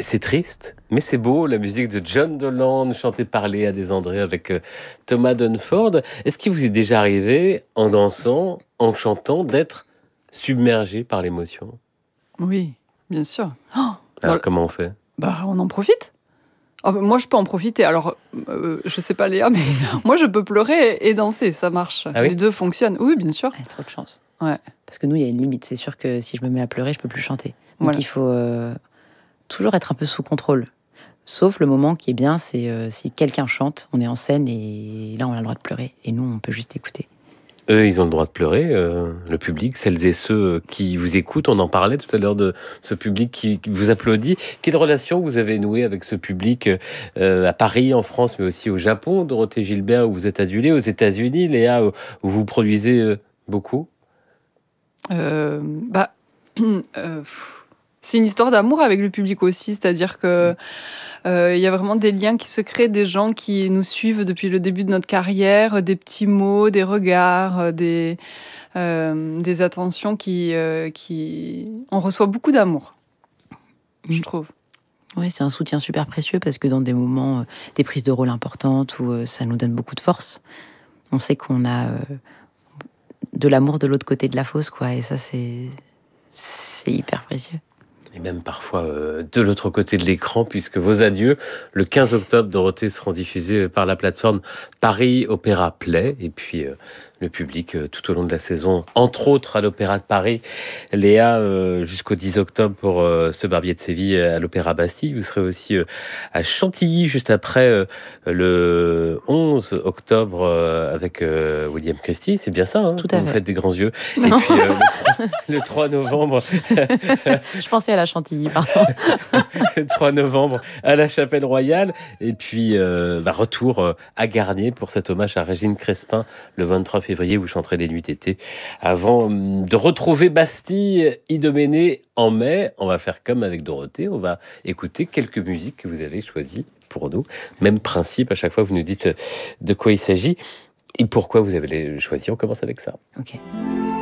C'est triste, mais c'est beau, la musique de John Dolan, chantée par Léa Desandré avec Thomas Dunford. Est-ce qu'il vous est déjà arrivé, en dansant, en chantant, d'être submergé par l'émotion? Oui, bien sûr. Oh, Alors, comment on fait? on en profite. Ah bah, moi, je peux en profiter. Alors, je sais pas Léa, mais moi, je peux pleurer et danser, ça marche. Ah oui? Les 2 fonctionnent. Oui, bien sûr. Ouais, trop de chance. Ouais, Parce que nous, il y a une limite. C'est sûr que si je me mets à pleurer, je peux plus chanter. Donc voilà. il faut toujours être un peu sous contrôle. Sauf le moment qui est bien, c'est si quelqu'un chante, on est en scène et là, on a le droit de pleurer. Et nous, on peut juste écouter. Eux, ils ont le droit de pleurer, le public, celles et ceux qui vous écoutent. On en parlait tout à l'heure de ce public qui vous applaudit. Quelle relation vous avez nouée avec ce public à Paris, en France, mais aussi au Japon, Dorothée Gilbert, où vous êtes adulée, aux États-Unis, Léa, où vous produisez beaucoup? Euh, bah, c'est une histoire d'amour avec le public aussi, c'est-à-dire que il y a vraiment des liens qui se créent, des gens qui nous suivent depuis le début de notre carrière, des petits mots, des regards, des attentions on reçoit beaucoup d'amour, je trouve. Ouais, c'est un soutien super précieux parce que dans des moments, des prises de rôle importantes où ça nous donne beaucoup de force, on sait qu'on a de l'amour de l'autre côté de la fosse, quoi. Et ça, c'est hyper précieux. Et même parfois de l'autre côté de l'écran, puisque vos adieux, le 15 octobre, Dorothée, seront diffusés par la plateforme Paris Opéra Play. Et puis le public tout au long de la saison, entre autres à l'Opéra de Paris. Léa, jusqu'au 10 octobre pour ce Barbier de Séville à l'Opéra Bastille. Vous serez aussi à Chantilly juste après le 11 octobre avec William Christie. C'est bien ça, hein, Tout quand à vous fait. faites des grands yeux. Et Non. puis le 3 novembre, Je pensais à la Chantilly, pardon. le 3 novembre à la Chapelle Royale. Et puis, retour à Garnier pour cet hommage à Régine Crespin le 23 février. Vous chanterez les nuits d'été avant de retrouver Bastille, Idoménée en mai. On va faire comme avec Dorothée. On va écouter quelques musiques que vous avez choisies pour nous. Même principe, à chaque fois, vous nous dites de quoi il s'agit et pourquoi vous avez choisi. On commence avec ça. Ok.